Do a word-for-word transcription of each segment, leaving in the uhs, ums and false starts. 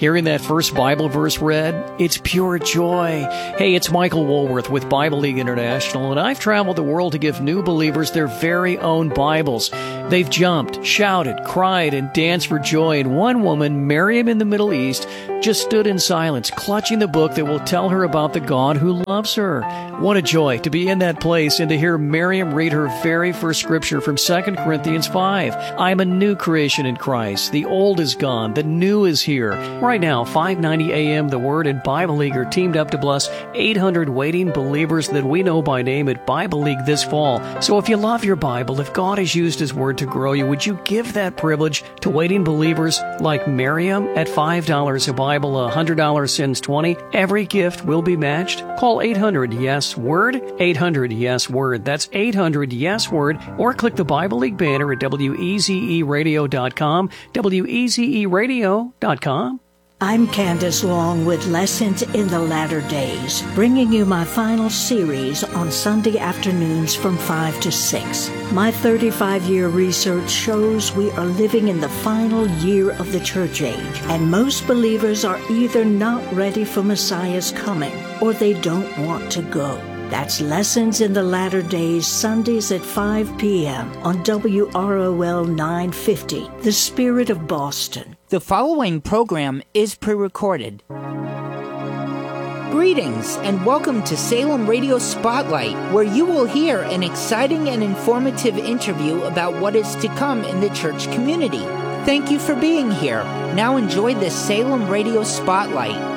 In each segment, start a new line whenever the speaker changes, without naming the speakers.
Hearing that first Bible verse read, it's pure joy. Hey, it's Michael Woolworth with Bible League International, and I've traveled the world to give new believers their very own Bibles. They've jumped, shouted, cried, and danced for joy, and one woman, Miriam in the Middle East, just stood in silence, clutching the book that will tell her about the God who loves her. What a joy to be in that place and to hear Miriam read her very first scripture from Second Corinthians five. I'm a new creation in Christ. The old is gone. The new is here. Right now, five ninety A M, The Word and Bible League are teamed up to bless eight hundred waiting believers that we know by name at Bible League this fall. So if you love your Bible, if God has used His Word to grow you, would you give that privilege to waiting believers like Miriam at five dollars a Bible, one hundred dollars sends twenty? Every gift will be matched. Call eight hundred yes word, eight hundred yes word. That's eight hundred yes word, or click the Bible League banner at W E Z E radio dot com, W E Z E radio dot com.
I'm Candace Long with Lessons in the Latter Days, bringing you my final series on Sunday afternoons from five to six. My thirty-five-year research shows we are living in the final year of the church age, and most believers are either not ready for Messiah's coming or they don't want to go. That's Lessons in the Latter Days, Sundays at five p.m. on W R O L nine fifty, The Spirit of Boston.
The following program is pre-recorded. Greetings and welcome to Salem Radio Spotlight, where you will hear an exciting and informative interview about what is to come in the church community. Thank you for being here. Now enjoy the Salem Radio Spotlight.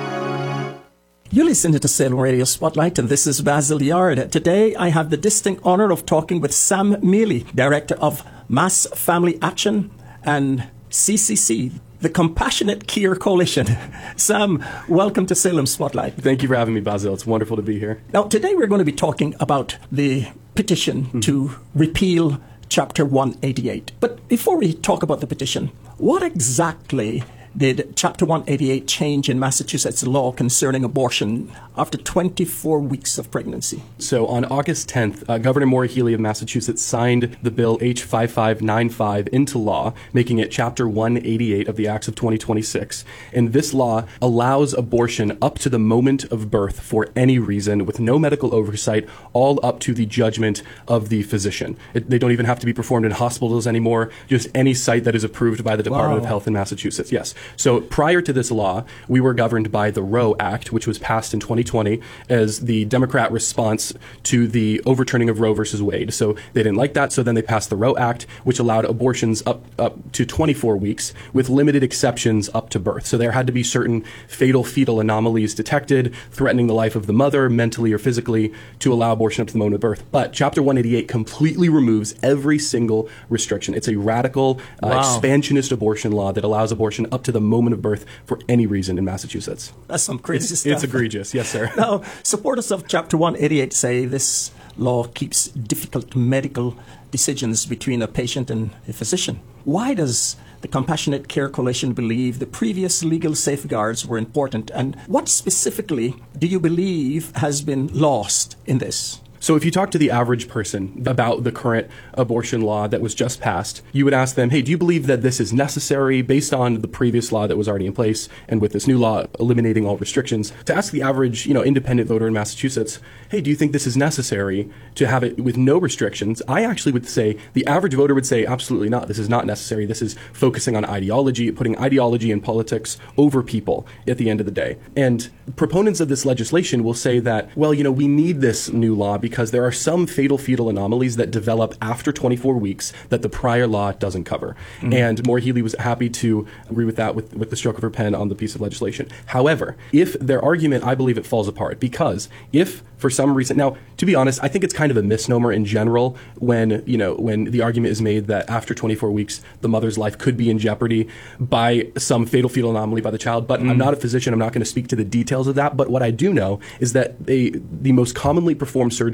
You listen to the Salem Radio Spotlight, and this is Basil Yard. Today, I have the distinct honor of talking with Sam Mealy, Director of Mass Family Action and C C C, the Compassionate Care Coalition. Sam, welcome to Salem Spotlight.
Thank you for having me, Basil. It's wonderful to be here.
Now, today we're going to be talking about the petition mm-hmm. to repeal Chapter one eighty-eight. But before we talk about the petition, what exactly did Chapter one eighty-eight change in Massachusetts law concerning abortion after twenty-four weeks of pregnancy?
So on August tenth, uh, Governor Maura Healey of Massachusetts signed the bill H five five nine five into law, making it Chapter one eighty-eight of the Acts of twenty twenty-six. And this law allows abortion up to the moment of birth for any reason, with no medical oversight, all up to the judgment of the physician. It, they don't even have to be performed in hospitals anymore, just any site that is approved by the Department
wow.
of Health in Massachusetts. Yes. So prior to this law, we were governed by the Roe Act, which was passed in twenty twenty as the Democrat response to the overturning of Roe versus Wade. So they didn't like that, so then they passed the Roe Act, which allowed abortions up, up to twenty-four weeks, with limited exceptions up to birth. So there had to be certain fatal fetal anomalies detected, threatening the life of the mother, mentally or physically, to allow abortion up to the moment of birth. But Chapter one eighty-eight completely removes every single restriction. It's a radical, uh,
wow.
expansionist abortion law that allows abortion up to the moment of birth for any reason in Massachusetts.
That's some crazy
it's,
stuff.
It's egregious, yes, sir.
Now, supporters of Chapter one eighty-eight say this law keeps difficult medical decisions between a patient and a physician. Why does the Compassionate Care Coalition believe the previous legal safeguards were important, and what specifically do you believe has been lost in this?
So if you talk to the average person about the current abortion law that was just passed, you would ask them, hey, do you believe that this is necessary based on the previous law that was already in place and with this new law eliminating all restrictions? To ask the average, you know, independent voter in Massachusetts, hey, do you think this is necessary to have it with no restrictions? I actually would say the average voter would say, absolutely not. This is not necessary. This is focusing on ideology, putting ideology and politics over people at the end of the day. And proponents of this legislation will say that, well, you know, we need this new law because there are some fatal fetal anomalies that develop after twenty-four weeks that the prior law doesn't cover. Mm-hmm. And Maura Healey was happy to agree with that with, with the stroke of her pen on the piece of legislation. However, if their argument, I believe it falls apart, because if for some reason, now, to be honest, I think it's kind of a misnomer in general when, you know, when the argument is made that after twenty-four weeks, the mother's life could be in jeopardy by some fatal fetal anomaly by the child. But mm. I'm not a physician. I'm not going to speak to the details of that. But what I do know is that they, the most commonly performed surgery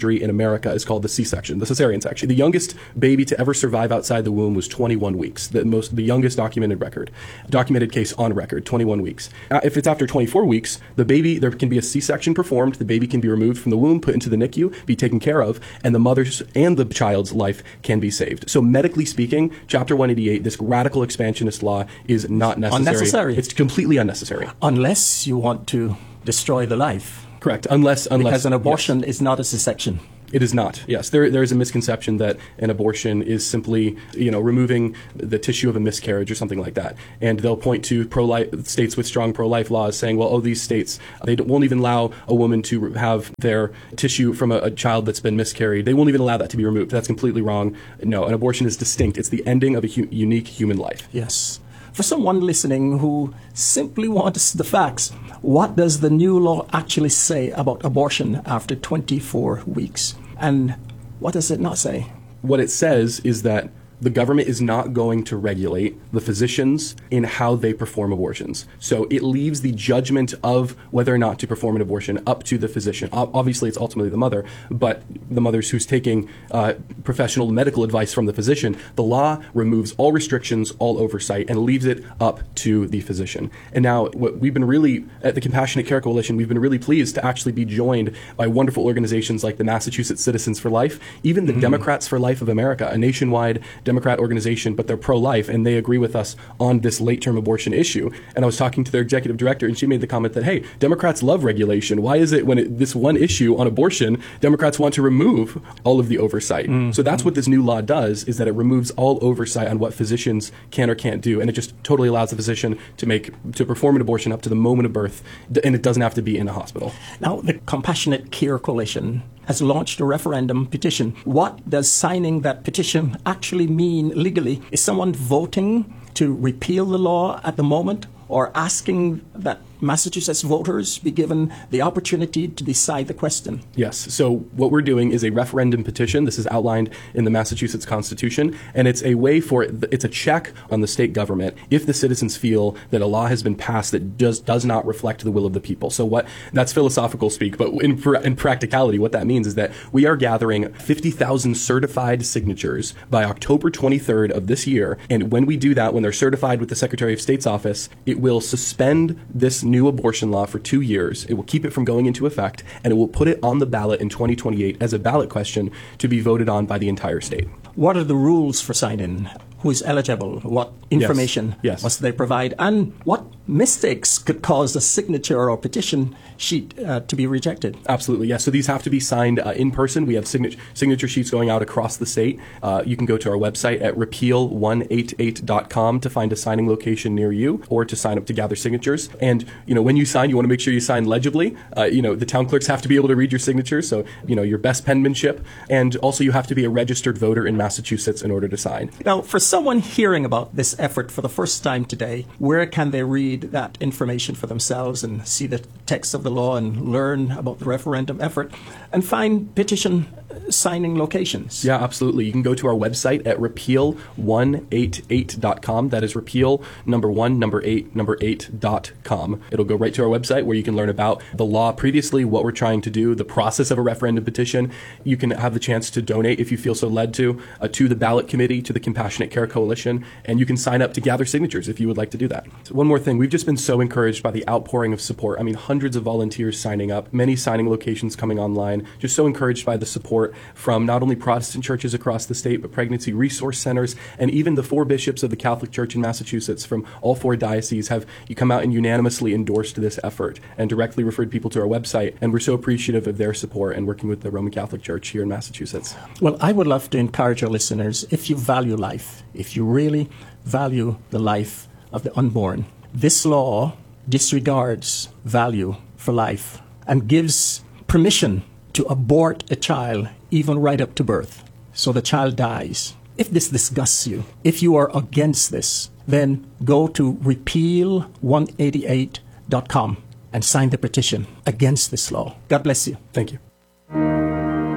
surgery in America is called the C-section, the cesarean section. The youngest baby to ever survive outside the womb was twenty-one weeks, the most, the youngest documented record, documented case on record, twenty-one weeks. Uh, if it's after twenty-four weeks, the baby, there can be a C-section performed, the baby can be removed from the womb, put into the N I C U, be taken care of, and the mother's and the child's life can be saved. So medically speaking, Chapter one eighty-eight, this radical expansionist law, is not necessary.
Unnecessary.
It's completely unnecessary.
Unless you want to destroy the life.
Correct. Unless, unless
Because an abortion
yes.
is not a C-section.
It is not. Yes, there there is a misconception that an abortion is simply, you know, removing the tissue of a miscarriage or something like that. And they'll point to pro-life states with strong pro-life laws, saying, well, oh, these states they won't even allow a woman to have their tissue from a, a child that's been miscarried. They won't even allow that to be removed. That's completely wrong. No, an abortion is distinct. It's the ending of a hu- unique human life.
Yes. For someone listening who simply wants the facts, what does the new law actually say about abortion after twenty-four weeks? And what does it not say?
What it says is that the government is not going to regulate the physicians in how they perform abortions. So it leaves the judgment of whether or not to perform an abortion up to the physician. Obviously, it's ultimately the mother, but the mother's who's taking uh, professional medical advice from the physician. The law removes all restrictions, all oversight, and leaves it up to the physician. And now what we've been really, at the Compassionate Care Coalition, we've been really pleased to actually be joined by wonderful organizations like the Massachusetts Citizens for Life, even the mm-hmm. Democrats for Life of America, a nationwide Democrat organization, but they're pro-life, and they agree with us on this late-term abortion issue. And I was talking to their executive director, and she made the comment that, hey, Democrats love regulation. Why is it when it, this one issue on abortion, Democrats want to remove all of the oversight? Mm-hmm. So that's what this new law does, is that it removes all oversight on what physicians can or can't do, and it just totally allows the physician to make to perform an abortion up to the moment of birth, and it doesn't have to be in a hospital.
Now, the Compassionate Care Coalition has launched a referendum petition. What does signing that petition actually mean legally? Is someone voting to repeal the law at the moment, or asking that Massachusetts voters be given the opportunity to decide the question?
Yes. So what we're doing is a referendum petition. This is outlined in the Massachusetts Constitution, and it's a way for it's a check on the state government if the citizens feel that a law has been passed that does does not reflect the will of the people. So what that's philosophical speak, but in in practicality, what that means is that we are gathering fifty thousand certified signatures by October twenty-third of this year, and when we do that, when they're certified with the Secretary of State's office, it will suspend this new abortion law for two years. It will keep it from going into effect, and it will put it on the ballot in twenty twenty-eight as a ballot question to be voted on by the entire state.
What are the rules for sign-in? Who is eligible? What information
yes. Yes.
must they provide? And what mistakes could cause a signature or petition sheet uh, to be rejected?
Absolutely, yes. So these have to be signed uh, in person. We have signature, signature sheets going out across the state. Uh, you can go to our website at repeal one eighty-eight dot com to find a signing location near you, or to sign up to gather signatures. And, you know, when you sign, you want to make sure you sign legibly. Uh, you know, the town clerks have to be able to read your signature, so, you know, your best penmanship. And also you have to be a registered voter in Massachusetts in order to sign.
Now, for someone hearing about this effort for the first time today, where can they read that information for themselves and see the text of the law and learn about the referendum effort and find petition signing locations?
Yeah, absolutely. You can go to our website at repeal one eighty-eight dot com. That is repeal number one, number eight, number eight dot com. It'll go right to our website where you can learn about the law previously, what we're trying to do, the process of a referendum petition. You can have the chance to donate if you feel so led to, uh, to the ballot committee, to the Compassionate Care Coalition, and you can sign up to gather signatures if you would like to do that. So one more thing, we've just been so encouraged by the outpouring of support. I mean, hundreds of volunteers signing up, many signing locations coming online, just so encouraged by the support from not only Protestant churches across the state, but pregnancy resource centers, and even the four bishops of the Catholic Church in Massachusetts from all four dioceses have you come out and unanimously endorsed this effort and directly referred people to our website. And we're so appreciative of their support and working with the Roman Catholic Church here in Massachusetts.
Well, I would love to encourage our listeners, if you value life, if you really value the life of the unborn, this law disregards value for life and gives permission to abort a child even right up to birth, so the child dies. If this disgusts you, if you are against this, then go to repeal one eighty-eight dot com and sign the petition against this law. God bless you.
Thank you.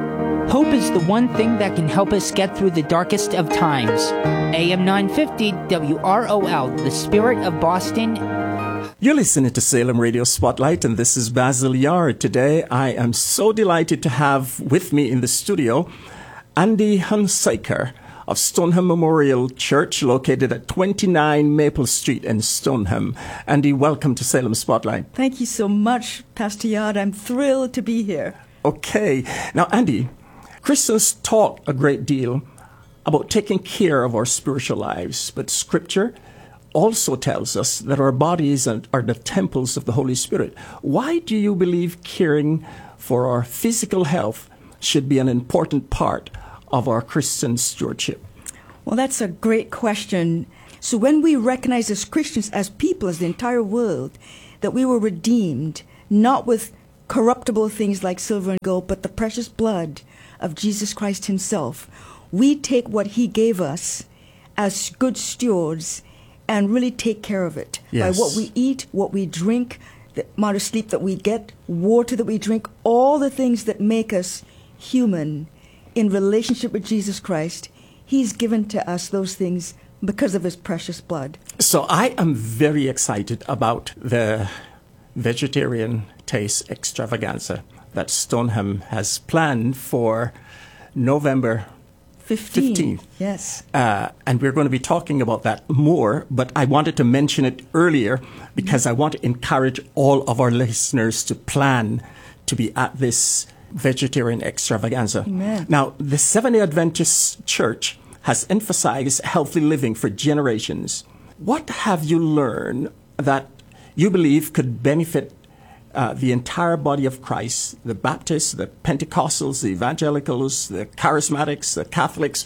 Hope is the one thing that can help us get through the darkest of times. A M nine fifty W R O L, the Spirit of Boston.
You're listening to Salem Radio Spotlight, and this is Basil Yard. Today, I am so delighted to have with me in the studio Andy Hunsaker of Stoneham Memorial Church, located at twenty-nine Maple Street in Stoneham. Andy, welcome to Salem Spotlight.
Thank you so much, Pastor Yard. I'm thrilled to be here.
Okay. Now, Andy, Christians talk a great deal about taking care of our spiritual lives, but Scripture also tells us that our bodies are the temples of the Holy Spirit. Why do you believe caring for our physical health should be an important part of our Christian stewardship?
Well, that's a great question. So when we recognize as Christians, as people, as the entire world, that we were redeemed, not with corruptible things like silver and gold, but the precious blood of Jesus Christ himself, we take what he gave us as good stewards and really take care of it.
Yes.
By what we eat, what we drink, the amount of sleep that we get, water that we drink, all the things that make us human in relationship with Jesus Christ, he's given to us those things because of his precious blood.
So I am very excited about the vegetarian taste extravaganza that Stoneham has planned for November fifteenth.
Yes.
Uh, and we're going to be talking about that more, but I wanted to mention it earlier because I want to encourage all of our listeners to plan to be at this vegetarian extravaganza.
Amen.
Now, the Seventh-day Adventist Church has emphasized healthy living for generations. What have you learned that you believe could benefit Uh, the entire body of Christ, the Baptists, the Pentecostals, the Evangelicals, the Charismatics, the Catholics,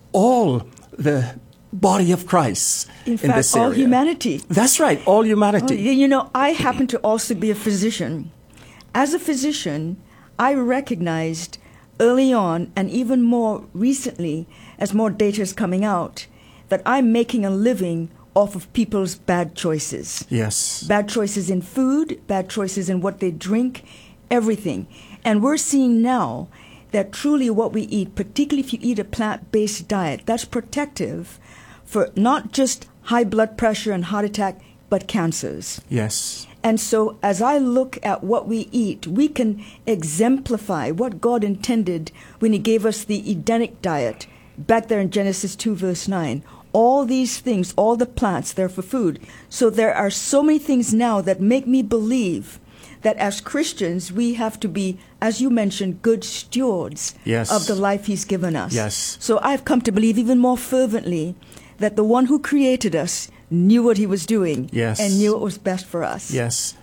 all the body of Christ
in,
in
fact,
this
all
area?
humanity.
That's right, all humanity.
Oh, you know, I happen to also be a physician. As a physician, I recognized early on, and even more recently, as more data is coming out, that I'm making a living off of people's bad choices.
Yes.
Bad choices in food, bad choices in what they drink, everything. And we're seeing now that truly what we eat, particularly if you eat a plant-based diet, that's protective for not just high blood pressure and heart attack, but cancers.
Yes.
And so as I look at what we eat, we can exemplify what God intended when he gave us the Edenic diet back there in Genesis two, verse nine. All these things, all the plants, they're for food. So there are so many things now that make me believe that as Christians, we have to be, as you mentioned, good stewards
yes.
of the life he's given us.
Yes.
So I've come to believe even more fervently that the one who created us knew what he was doing
yes.
and knew what was best for us.
Yes.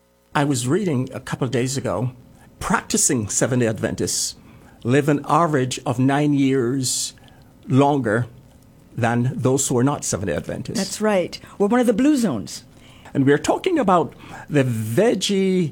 I was reading a couple of days ago, practicing Seventh-day Adventists live an average of nine years longer than those who are not Seventh-day Adventists.
That's right. We're one of the blue zones.
And we're talking about the veggie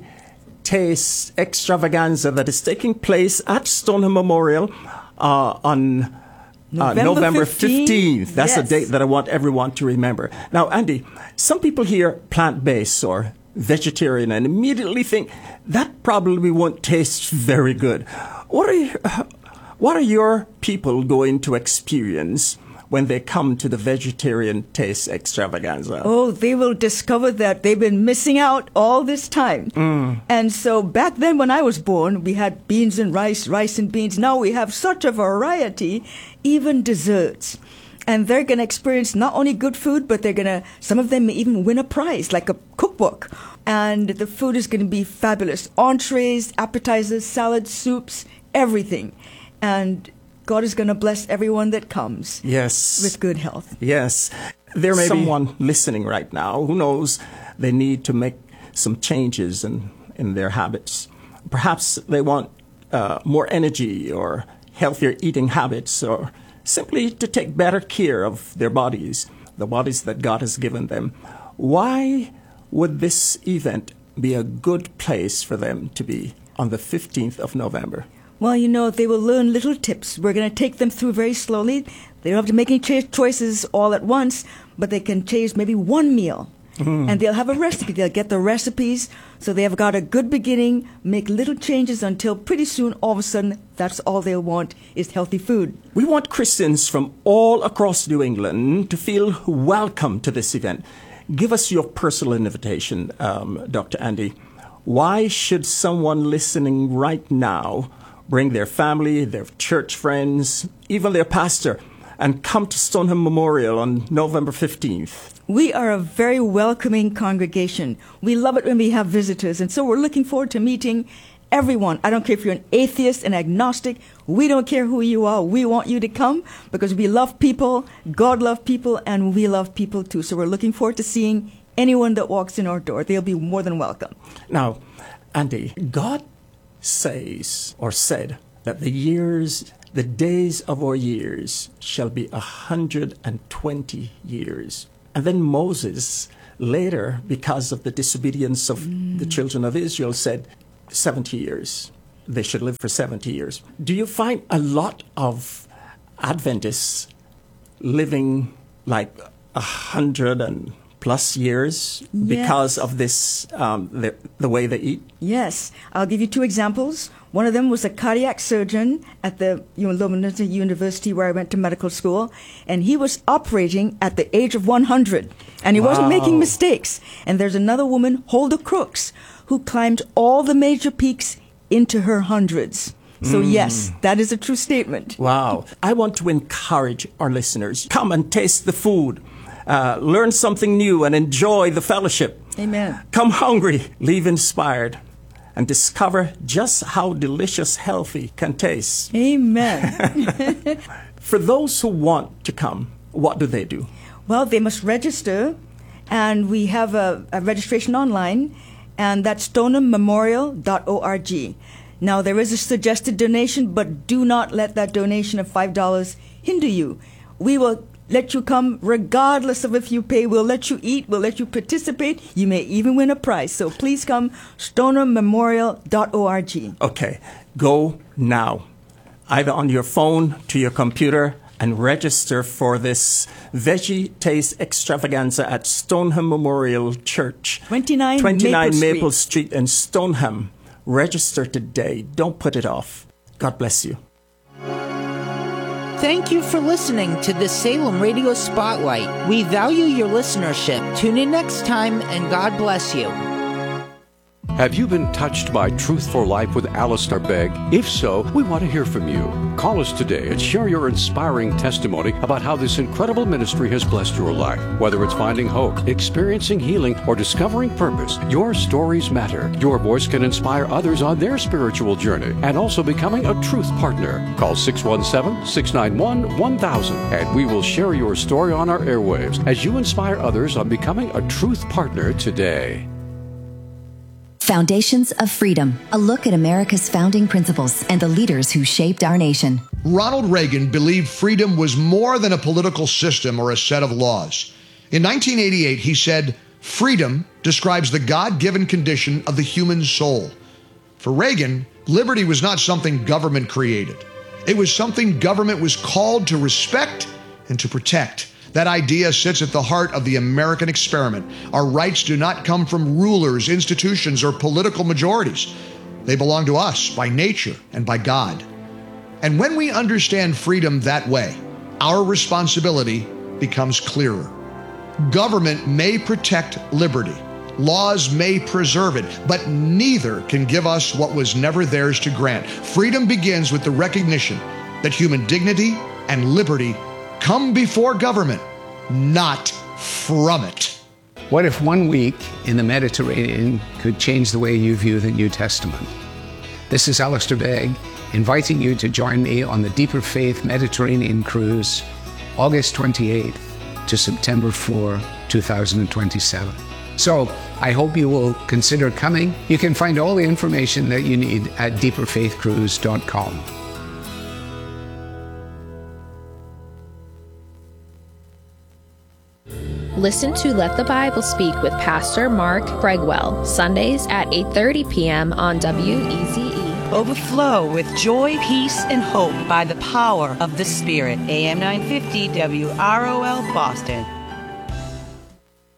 taste extravaganza that is taking place at Stoneham Memorial uh, on uh,
November
November
fifteenth.
fifteenth. That's
Yes.
a date that I want everyone to remember. Now, Andy, some people hear plant-based or vegetarian and immediately think that probably won't taste very good. What are you, what are your people going to experience when they come to the vegetarian taste extravaganza?
Oh, they will discover that they've been missing out all this time.
Mm.
And so back then when I was born, we had beans and rice, rice and beans. Now we have such a variety, even desserts. And they're going to experience not only good food, but they're going to, some of them may even win a prize, like a cookbook. And the food is going to be fabulous. Entrees, appetizers, salads, soups, everything. And God is going to bless everyone that comes.
Yes.
With good health.
Yes. There may be someone listening right now who knows they need to make some changes in, in their habits. Perhaps they want uh, more energy or healthier eating habits, or simply to take better care of their bodies, the bodies that God has given them. Why would this event be a good place for them to be on the fifteenth of November?
Well, you know, they will learn little tips. We're going to take them through very slowly. They don't have to make any cho- choices all at once, but they can change maybe one meal Mm. And they'll have a recipe. They'll get the recipes, so they've got a good beginning, make little changes until pretty soon, all of a sudden, that's all they'll want is healthy food.
We want Christians from all across New England to feel welcome to this event. Give us your personal invitation, um, Doctor Andy. Why should someone listening right now bring their family, their church friends, even their pastor, and come to Stoneham Memorial on November fifteenth?
We are a very welcoming congregation. We love it when we have visitors, and so we're looking forward to meeting everyone. I don't care if you're an atheist, an agnostic. We don't care who you are. We want you to come because we love people, God loves people, and we love people too. So we're looking forward to seeing anyone that walks in our door. They'll be more than welcome.
Now, Andy, God says or said that the years, the days of our years shall be a hundred and twenty years. And then Moses later, because of the disobedience of mm. the children of Israel, said seventy years. They should live for seventy years. Do you find a lot of Adventists living like a hundred and plus years yes. because of this, um, the, the way they eat?
Yes. I'll give you two examples. One of them was a cardiac surgeon at the Loma University where I went to medical school, and he was operating at the age of one hundred, and he wow. wasn't making mistakes. And there's another woman, Hulda Crooks, who climbed all the major peaks into her hundreds. So mm. yes, that is a true statement.
Wow. I want to encourage our listeners. Come and taste the food. Uh, learn something new and enjoy the fellowship.
Amen.
Come hungry, leave inspired, and discover just how delicious healthy can taste.
Amen.
For those who want to come, what do they do?
Well, they must register, and we have a, a registration online, and that's stoneham memorial dot org. Now, there is a suggested donation, but do not let that donation of five dollars hinder you. We will let you come regardless of if you pay. We'll let you eat. We'll let you participate. You may even win a prize. So please come, stoneham memorial dot org.
Okay. Go now, either on your phone to your computer, and register for this Veggie Taste Extravaganza at Stoneham Memorial Church.
twenty-nine,
twenty-nine
Maple,
Maple
Street.
Street in Stoneham. Register today. Don't put it off. God bless you.
Thank you for listening to the Salem Radio Spotlight. We value your listenership. Tune in next time, and God bless you.
Have you been touched by Truth for Life with Alistair Begg? If so, we want to hear from you. Call us today and share your inspiring testimony about how this incredible ministry has blessed your life. Whether it's finding hope, experiencing healing, or discovering purpose, your stories matter. Your voice can inspire others on their spiritual journey and also becoming a truth partner. Call six one seven, six nine one, one thousand and we will share your story on our airwaves as you inspire others on becoming a truth partner today.
Foundations of Freedom, a look at America's founding principles and the leaders who shaped our nation.
Ronald Reagan believed freedom was more than a political system or a set of laws. In nineteen eighty-eight, he said, "Freedom describes the God-given condition of the human soul." For Reagan, liberty was not something government created. It was something government was called to respect and to protect. That idea sits at the heart of the American experiment. Our rights do not come from rulers, institutions, or political majorities. They belong to us by nature and by God. And when we understand freedom that way, our responsibility becomes clearer. Government may protect liberty. Laws may preserve it, but neither can give us what was never theirs to grant. Freedom begins with the recognition that human dignity and liberty come before government, not from it.
What if one week in the Mediterranean could change the way you view the New Testament? This is Alistair Begg, inviting you to join me on the Deeper Faith Mediterranean Cruise, August twenty-eighth to September fourth, two thousand twenty-seven. So I hope you will consider coming. You can find all the information that you need at deeper faith cruise dot com.
Listen to Let the Bible Speak with Pastor Mark Bregwell, Sundays at eight thirty p.m. on W E Z E.
Overflow with joy, peace, and hope by the power of the Spirit. A M nine fifty W R O L Boston.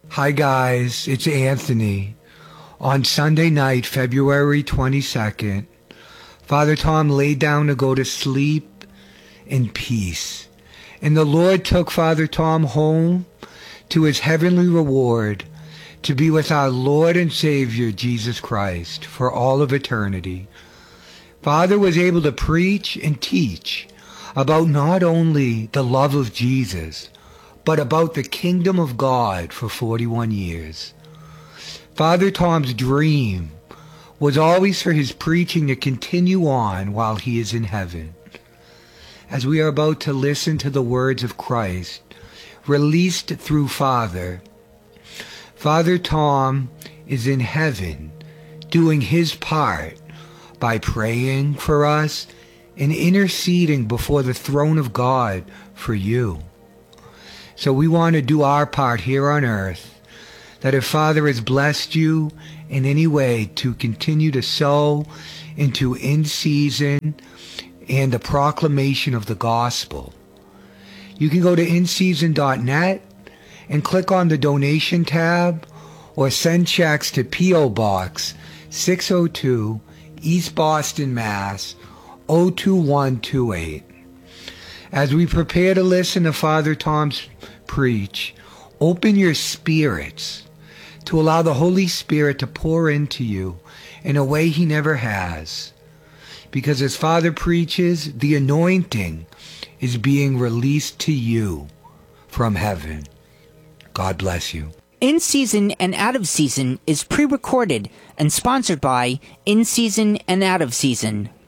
Hi guys, it's Anthony. On Sunday night, February twenty-second, Father Tom laid down to go to sleep in peace. And the Lord took Father Tom home to his heavenly reward to be with our Lord and Savior, Jesus Christ, for all of eternity. Father was able to preach and teach about not only the love of Jesus, but about the kingdom of God for forty-one years. Father Tom's dream was always for his preaching to continue on while he is in heaven. As we are about to listen to the words of Christ, released through Father, Father Tom is in heaven doing his part by praying for us and interceding before the throne of God for you. So we want to do our part here on earth, that if Father has blessed you in any way to continue to sow into in season and the proclamation of the gospel, you can go to in season dot net and click on the donation tab, or send checks to P O Box six oh two, East Boston, Mass. oh two one two eight. As we prepare to listen to Father Tom's preach, open your spirits to allow the Holy Spirit to pour into you in a way he never has. Because as Father preaches, the anointing is being released to you from heaven. God bless you.
In Season and Out of Season is pre-recorded and sponsored by In Season and Out of Season.